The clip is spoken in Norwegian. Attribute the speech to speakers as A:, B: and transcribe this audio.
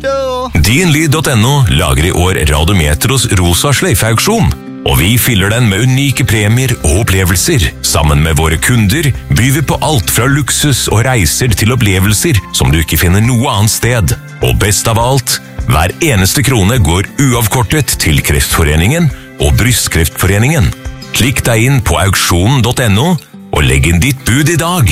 A: Dinlyd.no lager i år Radiometros rosa sløyfeauksjon, og vi fyller den med unike premier og opplevelser. Sammen med våre kunder byr vi på alt fra luksus og reiser til opplevelser som du ikke finner noe annet sted. Og best av alt, hver eneste krone går uavkortet til Kreftforeningen og Brystkreftforeningen. Klikk deg inn på auksjonen.no og legg inn ditt bud i dag.